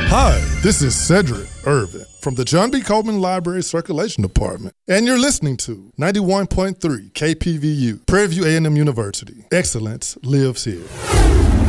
Hi, this is Cedric Irvin from the John B. Coleman Library Circulation Department, and you're listening to 91.3 KPVU, Prairie View A&M University. Excellence lives here.